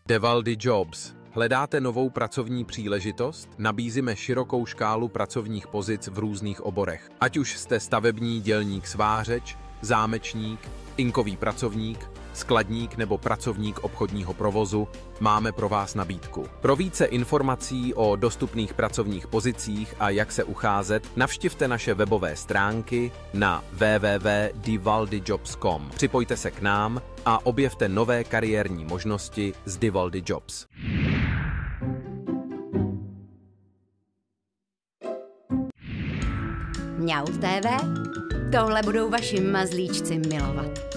Devaldi Jobs. Hledáte novou pracovní příležitost? Nabízíme širokou škálu pracovních pozic v různých oborech. Ať už jste stavební dělník svářeč, zámečník, inkový pracovník, skladník nebo pracovník obchodního provozu, máme pro vás nabídku. Pro více informací o dostupných pracovních pozicích a jak se ucházet, navštivte naše webové stránky na www.divaldijobs.com. Připojte se k nám a objevte nové kariérní možnosti z Divaldi Jobs. Mňau TV? Tohle budou vaši mazlíčci milovat.